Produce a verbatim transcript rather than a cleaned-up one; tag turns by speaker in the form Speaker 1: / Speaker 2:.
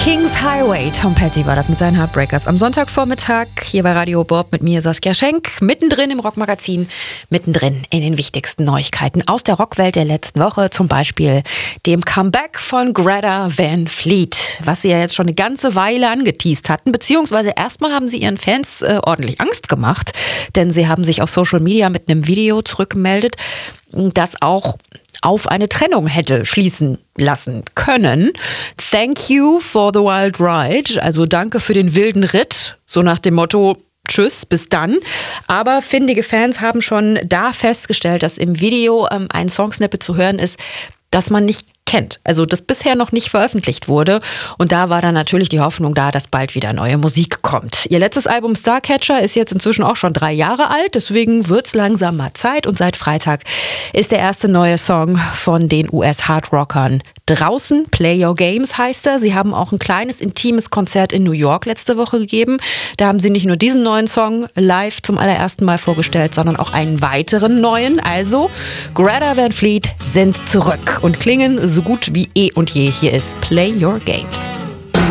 Speaker 1: King's Highway, Tom Petty war das mit seinen Heartbreakers am Sonntagvormittag hier bei Radio Bob mit mir Saskia Schenk, mittendrin im Rockmagazin, mittendrin in den wichtigsten Neuigkeiten aus der Rockwelt der letzten Woche, zum Beispiel dem Comeback von Greta Van Fleet, was sie ja jetzt schon eine ganze Weile angeteast hatten, beziehungsweise erstmal haben sie ihren Fans äh, ordentlich Angst gemacht, denn sie haben sich auf Social Media mit einem Video zurückgemeldet, das auch auf eine Trennung hätte schließen lassen können. Thank you for the wild ride. Also danke für den wilden Ritt. So nach dem Motto, tschüss, bis dann. Aber findige Fans haben schon da festgestellt, dass im Video ähm, ein Songsnippet zu hören ist, das man nicht kennt. Also das bisher noch nicht veröffentlicht wurde. Und da war dann natürlich die Hoffnung da, dass bald wieder neue Musik kommt. Ihr letztes Album Starcatcher ist jetzt inzwischen auch schon drei Jahre alt. Deswegen wird's langsam mal Zeit. Und seit Freitag ist der erste neue Song von den U S-Hardrockern draußen. Play Your Games heißt er. Sie haben auch ein kleines, intimes Konzert in New York letzte Woche gegeben. Da haben sie nicht nur diesen neuen Song live zum allerersten Mal vorgestellt, sondern auch einen weiteren neuen. Also Greta Van Fleet sind zurück und klingen so gut wie eh und je. Hier ist Play Your Games.